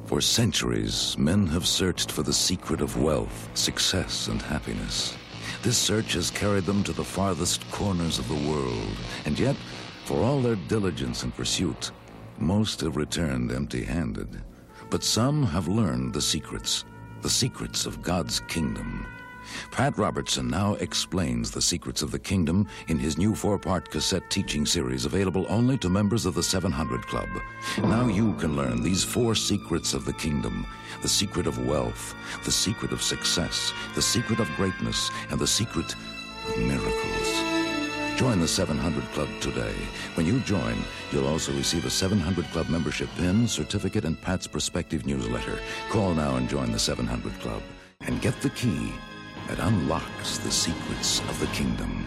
For centuries, men have searched for the secret of wealth, success, and happiness. This search has carried them to the farthest corners of the world, and yet, for all their diligence and pursuit, most have returned empty-handed. But some have learned the secrets of God's kingdom. Pat Robertson now explains the secrets of the kingdom in his new 4-part cassette teaching series available only to members of the 700 Club. Now you can learn these 4 secrets of the kingdom: the secret of wealth, the secret of success, the secret of greatness, and the secret of miracles. Join the 700 Club today. When you join, you'll also receive a 700 Club membership pin, certificate, and Pat's Perspective newsletter. Call now and join the 700 Club and get the key that unlocks the secrets of the kingdom.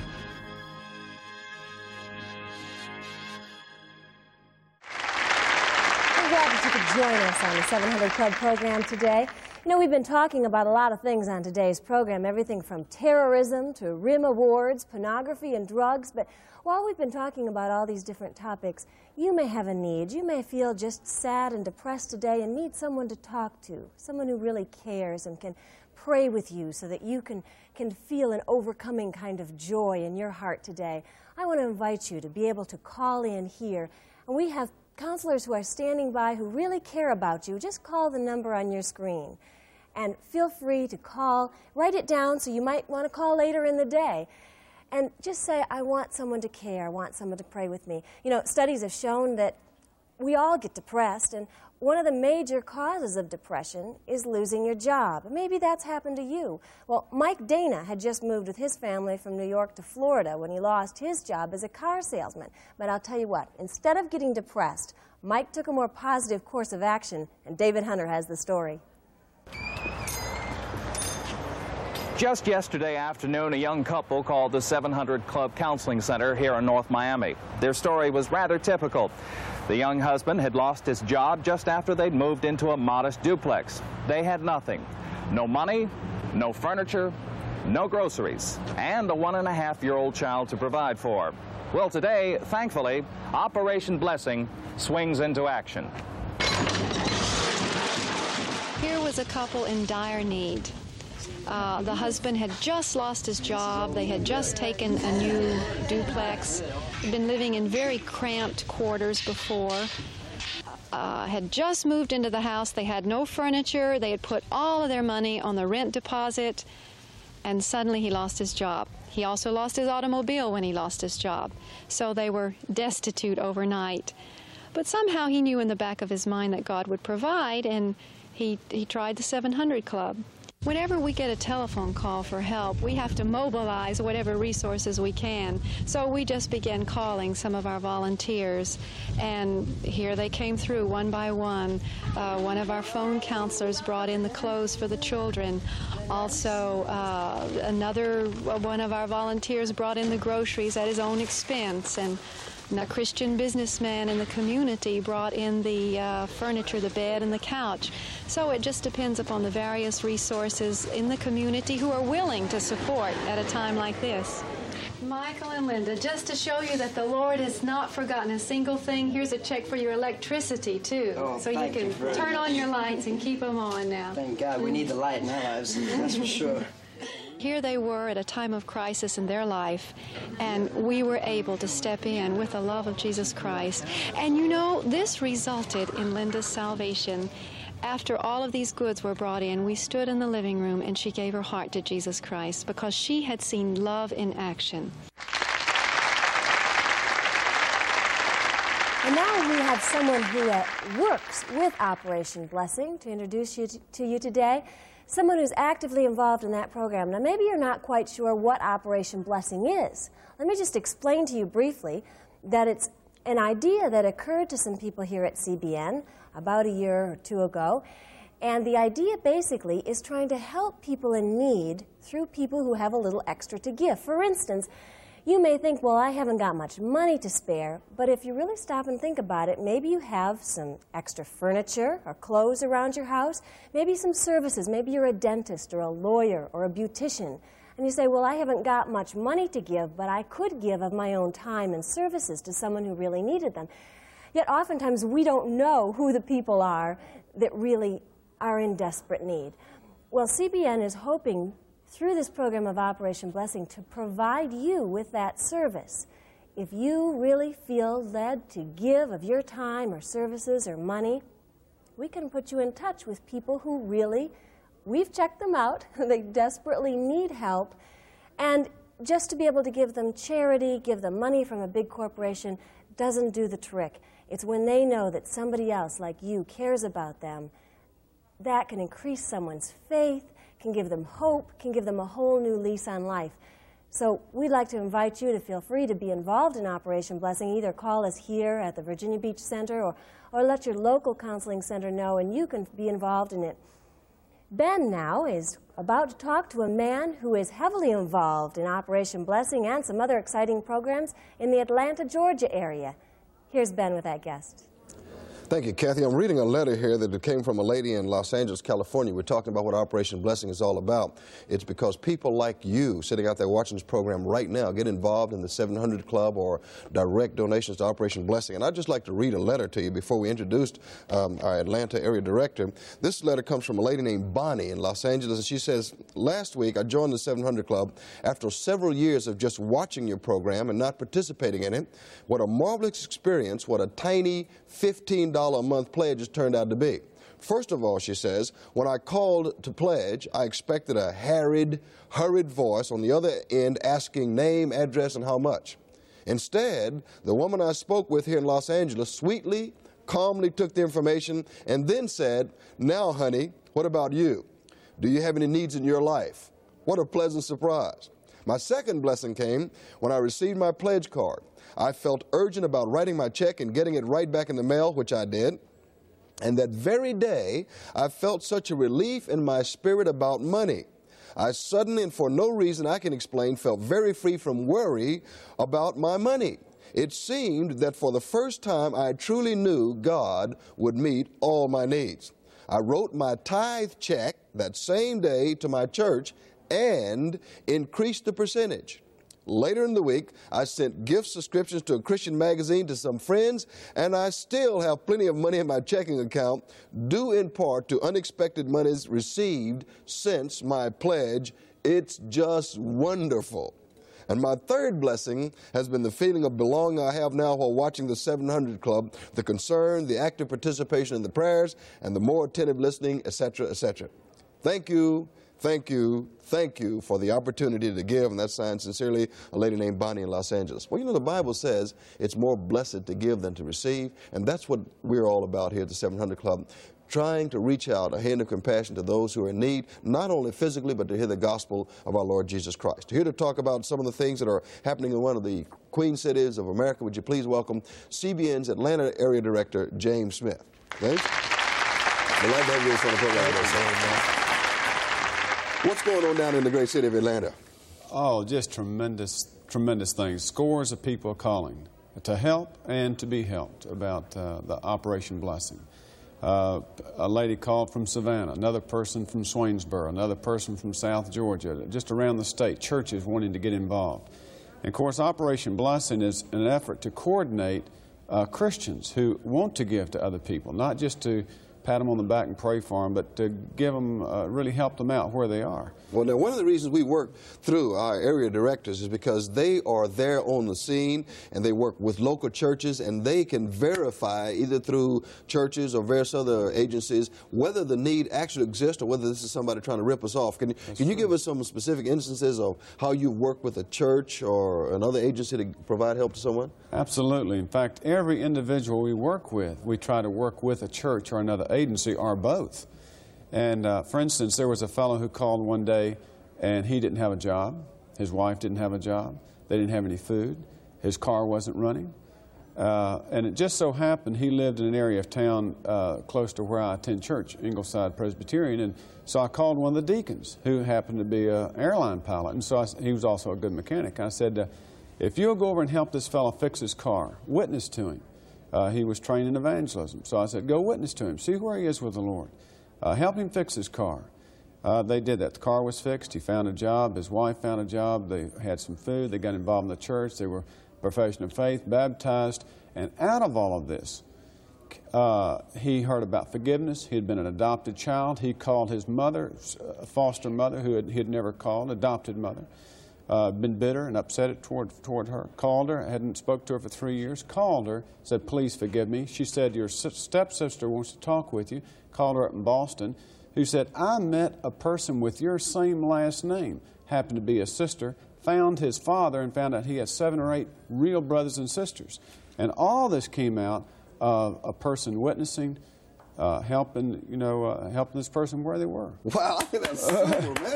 We're glad that you could join us on the 700 Club program today. You know, we've been talking about a lot of things on today's program, everything from terrorism to RIM awards, pornography, and drugs. But while we've been talking about all these different topics, you may have a need. You may feel just sad and depressed today and need someone to talk to, someone who really cares and can pray with you so that you can feel an overcoming kind of joy in your heart today. I want to invite you to be able to call in here. And we have counselors who are standing by who really care about you. Just call the number on your screen. And feel free to call. Write it down so you might want to call later in the day. And just say, I want someone to care. I want someone to pray with me. You know, studies have shown that we all get depressed, and one of the major causes of depression is losing your job. Maybe that's happened to you. Well, Mike Dana had just moved with his family from New York to Florida when he lost his job as a car salesman. But I'll tell you what, instead of getting depressed, Mike took a more positive course of action, and David Hunter has the story. Just yesterday afternoon, a young couple called the 700 Club Counseling Center here in North Miami. Their story was rather typical. The young husband had lost his job just after they'd moved into a modest duplex. They had nothing. No money, no furniture, no groceries, and a 1.5-year-old child to provide for. Well, today, thankfully, Operation Blessing swings into action. Here was a couple in dire need. The husband had just lost his job. They had just taken a new duplex. Had been living in very cramped quarters before. Had just moved into the house. They had no furniture. They had put all of their money on the rent deposit, and suddenly he lost his job. He also lost his automobile when he lost his job. So they were destitute overnight. But somehow he knew in the back of his mind that God would provide, and he tried the 700 Club. Whenever we get a telephone call for help, we have to mobilize whatever resources we can. So we just began calling some of our volunteers, and here they came through one by one. One of our phone counselors brought in the clothes for the children. Also, another one of our volunteers brought in the groceries at his own expense, and a Christian businessman in the community brought in the furniture, the bed, and the couch. So it just depends upon the various resources in the community who are willing to support at a time like this. Michael and Linda, just to show you that the Lord has not forgotten a single thing, here's a check for your electricity, too. Oh, so you can turn on your lights and keep them on now. Thank God. We need the light in our lives, that's for sure. Here they were at a time of crisis in their life, and we were able to step in with the love of Jesus Christ. And you know, this resulted in Linda's salvation. After all of these goods were brought in, we stood in the living room and she gave her heart to Jesus Christ because she had seen love in action. And now we have someone who works with Operation Blessing to introduce you to you today. Someone who's actively involved in that program. Now, maybe you're not quite sure what Operation Blessing is. Let me just explain to you briefly that it's an idea that occurred to some people here at CBN about a year or two ago. And the idea basically is trying to help people in need through people who have a little extra to give. For instance, you may think, well, I haven't got much money to spare, but if you really stop and think about it, maybe you have some extra furniture or clothes around your house, maybe some services, maybe you're a dentist or a lawyer or a beautician, and you say, well, I haven't got much money to give, but I could give of my own time and services to someone who really needed them. Yet oftentimes we don't know who the people are that really are in desperate need. Well, CBN is hoping through this program of Operation Blessing to provide you with that service. If you really feel led to give of your time or services or money, we can put you in touch with people who really, we've checked them out, they desperately need help, and just to be able to give them charity, give them money from a big corporation, doesn't do the trick. It's when they know that somebody else like you cares about them, that can increase someone's faith, can give them hope, can give them a whole new lease on life. So we'd like to invite you to feel free to be involved in Operation Blessing. Either call us here at the Virginia Beach Center or let your local counseling center know, and you can be involved in it. Ben now is about to talk to a man who is heavily involved in Operation Blessing and some other exciting programs in the Atlanta, Georgia area. Here's Ben with that guest. Thank you, Kathy. I'm reading a letter here that came from a lady in Los Angeles, California. We're talking about what Operation Blessing is all about. It's because people like you sitting out there watching this program right now get involved in the 700 Club or direct donations to Operation Blessing. And I'd just like to read a letter to you before we introduced our Atlanta area director. This letter comes from a lady named Bonnie in Los Angeles, and she says, last week I joined the 700 Club after several years of just watching your program and not participating in it. What a marvelous experience, what a tiny $15 a month pledge has turned out to be. First of all, she says, when I called to pledge, I expected a hurried voice on the other end asking name, address, and how much. Instead, the woman I spoke with here in Los Angeles sweetly, calmly took the information and then said, now, honey, what about you? Do you have any needs in your life? What a pleasant surprise. My second blessing came when I received my pledge card. I felt urgent about writing my check and getting it right back in the mail, which I did. And that very day, I felt such a relief in my spirit about money. I suddenly, and for no reason I can explain, felt very free from worry about my money. It seemed that for the first time, I truly knew God would meet all my needs. I wrote my tithe check that same day to my church and increased the percentage. Later in the week, I sent gift subscriptions to a Christian magazine to some friends, and I still have plenty of money in my checking account, due in part to unexpected monies received since my pledge. It's just wonderful. And my third blessing has been the feeling of belonging I have now while watching the 700 Club, the concern, the active participation in the prayers, and the more attentive listening, etc., etc. Thank you. Thank you, thank you for the opportunity to give, and that's signed sincerely, a lady named Bonnie in Los Angeles. Well, you know, the Bible says it's more blessed to give than to receive, and that's what we're all about here at the 700 Club, trying to reach out a hand of compassion to those who are in need, not only physically, but to hear the gospel of our Lord Jesus Christ. Here to talk about some of the things that are happening in one of the Queen cities of America, would you please welcome CBN's Atlanta Area Director, James Smith. James? We'd like to have you on the program. What's going on down in the great city of Atlanta? Oh, just tremendous things. Scores of people calling to help and to be helped about the Operation Blessing. A lady called from Savannah, another person from Swainsboro, another person from South Georgia, just around the state, churches wanting to get involved. And of course, Operation Blessing is an effort to coordinate Christians who want to give to other people, not just to pat them on the back and pray for them, but to give them, really help them out where they are. Well, now, one of the reasons we work through our area directors is because they are there on the scene, and they work with local churches, and they can verify, either through churches or various other agencies, whether the need actually exists or whether this is somebody trying to rip us off. Can you give us some specific instances of how you work with a church or another agency to provide help to someone? Absolutely. In fact, every individual we work with, we try to work with a church or another agency or both. And for instance, there was a fellow who called one day and he didn't have a job. His wife didn't have a job. They didn't have any food. His car wasn't running. And it just so happened he lived in an area of town close to where I attend church, Ingleside Presbyterian. And so I called one of the deacons who happened to be an airline pilot. And so he was also a good mechanic. I said, if you'll go over and help this fellow fix his car, witness to him. He was trained in evangelism. So I said, go witness to him. See where he is with the Lord. Help him fix his car. They did that. The car was fixed. He found a job. His wife found a job. They had some food. They got involved in the church. They were profession of faith, baptized, And out of all of this, he heard about forgiveness. He had been an adopted child. He called his mother, foster mother, who he had never called, adopted mother, been bitter and upset toward her. Called her, hadn't spoke to her for 3 years. Called her, said, "Please forgive me." She said, "Your stepsister wants to talk with you." Called her up in Boston, who said, "I met a person with your same last name." Happened to be a sister. Found his father and found out he had 7 or 8 real brothers and sisters. And all this came out of a person witnessing, helping this person where they were. Wow, that's super, man.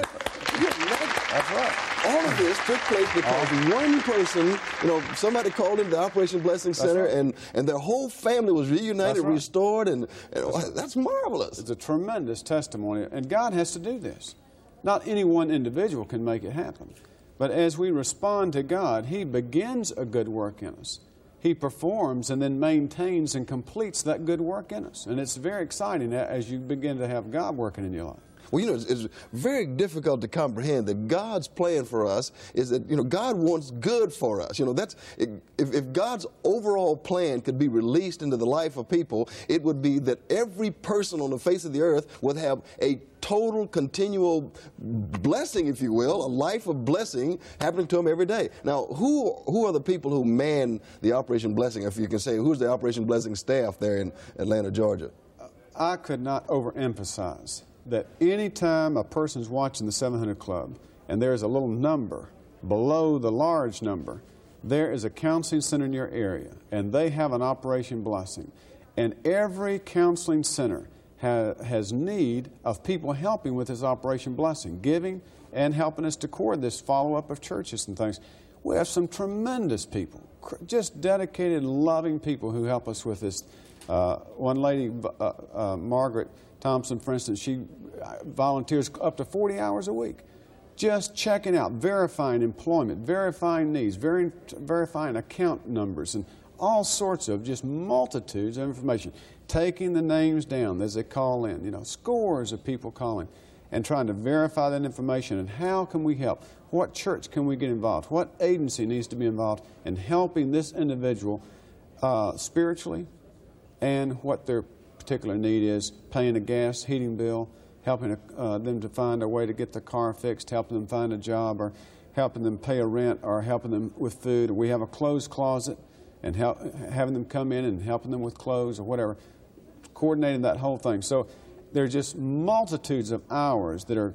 That's right. All of this took place because one person, somebody called into the Operation Blessing Center, right. and their whole family was reunited, right. restored, and that's marvelous. It's a tremendous testimony, and God has to do this. Not any one individual can make it happen. But as we respond to God, He begins a good work in us. He performs and then maintains and completes that good work in us. And it's very exciting as you begin to have God working in your life. Well, it's very difficult to comprehend that God's plan for us is that, God wants good for us. If God's overall plan could be released into the life of people, it would be that every person on the face of the earth would have a total, continual blessing, if you will, a life of blessing happening to them every day. Now, who are the people who man the Operation Blessing, if you can say, who's the Operation Blessing staff there in Atlanta, Georgia? I could not overemphasize that any time a person's watching the 700 Club and there's a little number below the large number, there is a counseling center in your area, and they have an Operation Blessing. And every counseling center has need of people helping with this Operation Blessing, giving and helping us to coordinate this follow-up of churches and things. We have some tremendous people, just dedicated, loving people who help us with this. One lady, Margaret Thompson, for instance, she volunteers up to 40 hours a week, just checking out, verifying employment, verifying needs, verifying account numbers, and all sorts of just multitudes of information, taking the names down as they call in, scores of people calling, and trying to verify that information. And how can we help? What church can we get involved? What agency needs to be involved in helping this individual spiritually, and what their particular need is, paying a gas, heating bill, helping them to find a way to get their car fixed, helping them find a job, or helping them pay a rent, or helping them with food. We have a clothes closet, and having them come in and helping them with clothes or whatever, coordinating that whole thing. So there are just multitudes of hours that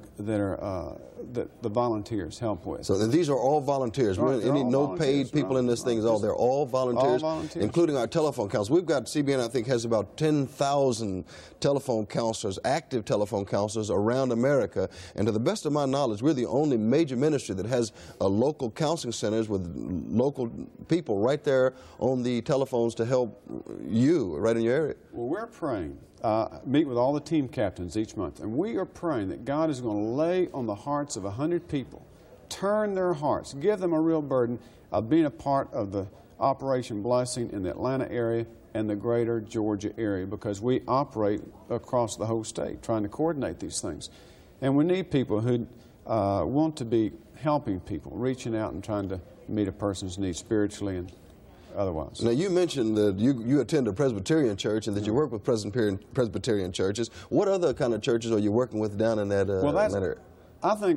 the volunteers help with. So these are all volunteers. Right, Any no paid people in this thing at all. They're all volunteers, including our telephone counselors. We've got, CBN, I think, has about 10,000 telephone counselors, active telephone counselors around America. And to the best of my knowledge, we're the only major ministry that has local counseling centers with local people right there on the telephones to help you right in your area. Well, we're praying. Meet with all the team captains each month, and we are praying that God is going to lay on the hearts of 100 people, turn their hearts, give them a real burden of being a part of the Operation Blessing in the Atlanta area and the greater Georgia area, because we operate across the whole state trying to coordinate these things. And we need people who want to be helping people, reaching out and trying to meet a person's needs spiritually and otherwise. Now, you mentioned that you attend a Presbyterian church and that you work with Presbyterian churches. What other kind of churches are you working with down in that, that area? I think,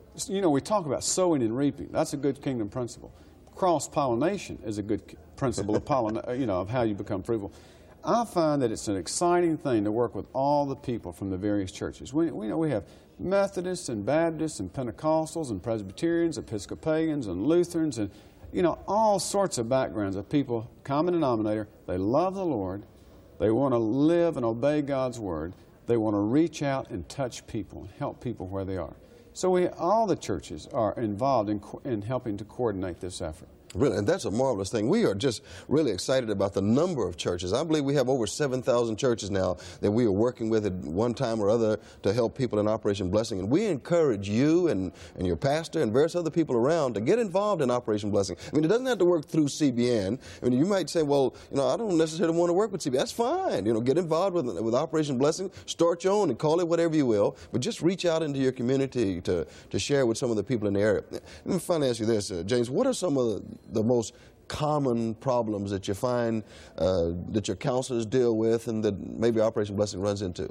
we talk about sowing and reaping. That's a good kingdom principle. Cross-pollination is a good principle of of how you become fruitful. I find that it's an exciting thing to work with all the people from the various churches. We have Methodists and Baptists and Pentecostals and Presbyterians, Episcopalians and Lutherans, and all sorts of backgrounds of people, common denominator. They love the Lord. They want to live and obey God's Word. They want to reach out and touch people and help people where they are. So all the churches are involved in helping to coordinate this effort. Really, and that's a marvelous thing. We are just really excited about the number of churches. I believe we have over 7,000 churches now that we are working with at one time or other to help people in Operation Blessing. And we encourage you and your pastor and various other people around to get involved in Operation Blessing. I mean, it doesn't have to work through CBN. I mean, you might say, well, I don't necessarily want to work with CBN. That's fine. Get involved with Operation Blessing. Start your own and call it whatever you will. But just reach out into your community to share with some of the people in the area. Let me finally ask you this, James. What are some of the most common problems that you find that your counselors deal with and that maybe Operation Blessing runs into?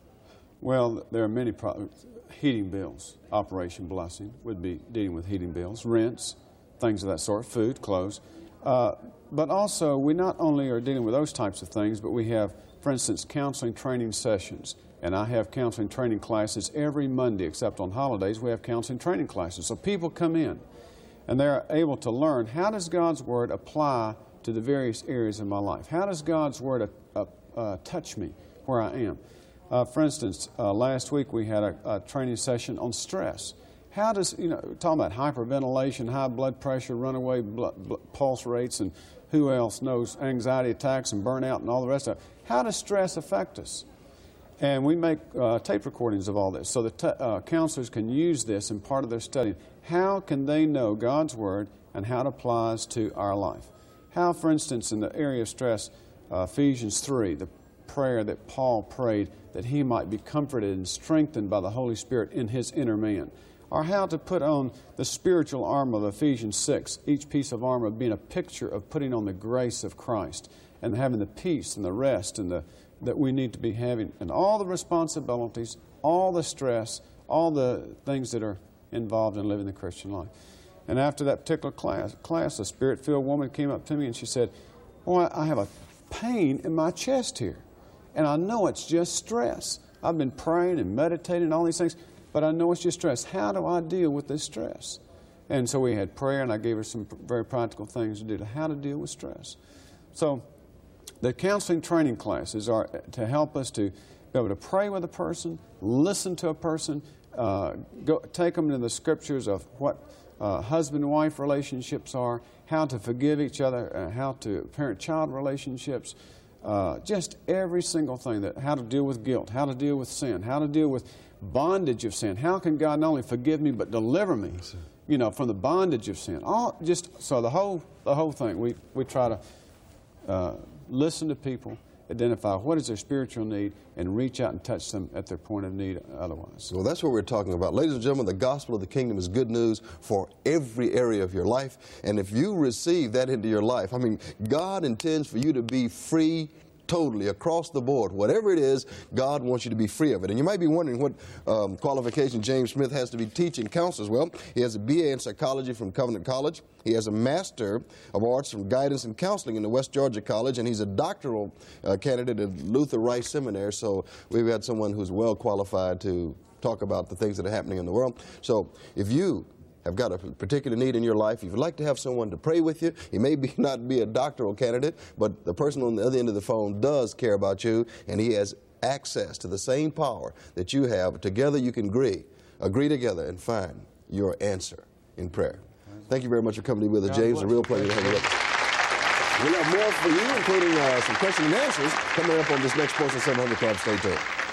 Well, there are many problems. Heating bills. Operation Blessing would be dealing with heating bills, rents, things of that sort, food, clothes. But also, we not only are dealing with those types of things, but we have, for instance, counseling training sessions. And I have counseling training classes every Monday, except on holidays, we have counseling training classes. So people come in, and they're able to learn, how does God's Word apply to the various areas of my life? How does God's Word touch me where I am? For instance, last week we had a training session on stress. How does, talking about hyperventilation, high blood pressure, runaway pulse rates, and who else knows anxiety attacks and burnout and all the rest of it. How does stress affect us? And we make tape recordings of all this so that counselors can use this in part of their study. How can they know God's Word and how it applies to our life? How, for instance, in the area of stress, Ephesians 3, the prayer that Paul prayed that he might be comforted and strengthened by the Holy Spirit in his inner man. Or how to put on the spiritual armor of Ephesians 6, each piece of armor being a picture of putting on the grace of Christ and having the peace and the rest and that we need to be having, and all the responsibilities, all the stress, all the things that are involved in living the Christian life. And after that particular class, a Spirit-filled woman came up to me and she said, "Boy, I have a pain in my chest here, and I know it's just stress. I've been praying and meditating and all these things, but I know it's just stress. How do I deal with this stress?" And so we had prayer, and I gave her some very practical things to do to how to deal with stress. So the counseling training classes are to help us to be able to pray with a person, listen to a person, take them to the scriptures of what husband-wife relationships are, how to forgive each other, how to parent-child relationships, just every single thing, that how to deal with guilt, how to deal with sin, how to deal with bondage of sin. How can God not only forgive me but deliver me, from the bondage of sin? So the whole thing. We try to listen to people, identify what is their spiritual need, and reach out and touch them at their point of need otherwise. Well, that's what we're talking about. Ladies and gentlemen, the gospel of the kingdom is good news for every area of your life. And if you receive that into your life, God intends for you to be free totally across the board. Whatever it is, God wants you to be free of it. And you might be wondering what qualification James Smith has to be teaching counselors. Well, he has a BA in psychology from Covenant College. He has a Master of Arts from Guidance and Counseling in the West Georgia College, and he's a doctoral candidate at Luther Rice Seminary. So we've got someone who's well qualified to talk about the things that are happening in the world. So if you have got a particular need in your life, if you'd like to have someone to pray with you, he may not be a doctoral candidate, but the person on the other end of the phone does care about you, and he has access to the same power that you have. Together you can agree together and find your answer in prayer. Thank you very much for coming with us, James. It's a real pleasure to have you with us. We'll have more for you, including some questions and answers, coming up on this next portion of 700 Club. Stay tuned.